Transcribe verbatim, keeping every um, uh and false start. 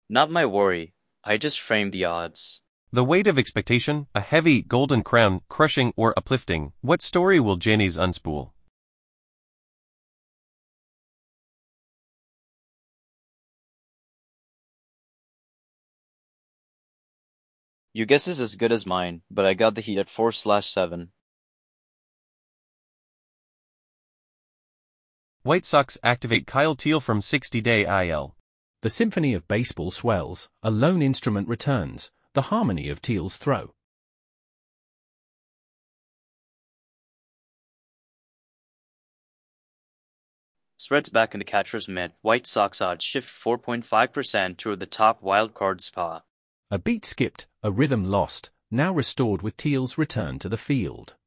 Not my worry. I just framed the odds. The weight of expectation, a heavy golden crown, crushing or uplifting. What story will Janice unspool? Your guess is as good as mine, but I got the Heat at four slash seven. White Sox activate Kyle Teel from sixty-day I L. The symphony of baseball swells, a lone instrument returns, the harmony of Teal's throw. Spreads back in the catcher's mitt. White Sox odds shift four point five percent toward the top wildcard spot. A beat skipped, a rhythm lost, now restored with Teal's return to the field.